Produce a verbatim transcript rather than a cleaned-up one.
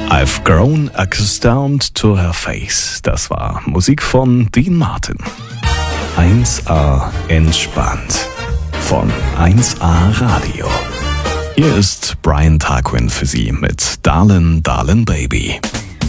I've grown accustomed to her face. Das war Musik von Dean Martin. eins A entspannt von eins A Radio. Hier ist Brian Tarquin für Sie mit Darlin' Darlin' Baby.